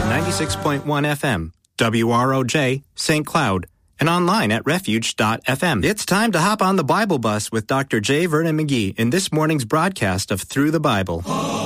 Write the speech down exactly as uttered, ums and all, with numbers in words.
ninety-six point one F M, W R O J, Saint Cloud, and online at refuge dot f m. It's time to hop on the Bible bus with Doctor J. Vernon McGee in this morning's broadcast of Through the Bible.